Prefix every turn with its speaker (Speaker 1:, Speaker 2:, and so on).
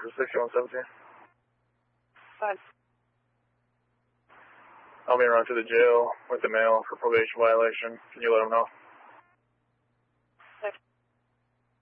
Speaker 1: for 6117.
Speaker 2: Fine.
Speaker 1: I'll be run to the jail with the mail for probation violation. Can you let them know?